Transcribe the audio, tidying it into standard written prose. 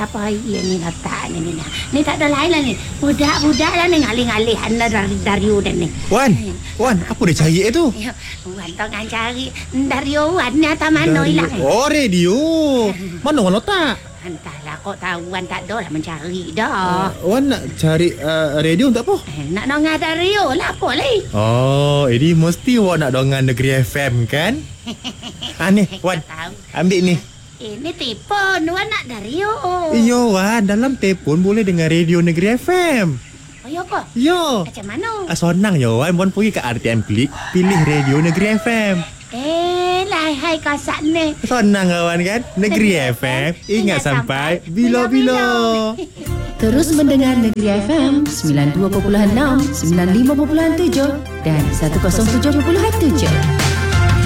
apa ni letak ni. Ni tak ada lain lah ni. Budak-budak lah ni ngalih-ngalih anda dari Wan ni. Wan, apa dia cari tu? Wan tengah cari dari Wan ni atas mana hilang. Oh, radio. Mana Wan letak? Entahlah, kok tahu Wan tak ada lah mencari dah. Wan nak cari radio untuk apa? Nak dengar radio lah apa lagi. Oh, ini mesti Wan nak dengar Negeri FM kan? Ni, Wan, ambil ni. Ini telefon, Wan nak radio. Iya, Wan, dalam telefon boleh dengar radio Negeri FM. Oh, ya ke? Ya. Macam mana? Senang je, Wan. Wan pergi ke RTM Klik, pilih radio Negeri FM. Hai kasat ni. Senang kawan kan? Negeri FM, ingat sampai bila-bila. Terus mendengar Negeri FM 92.6, 95.7 dan 107.7.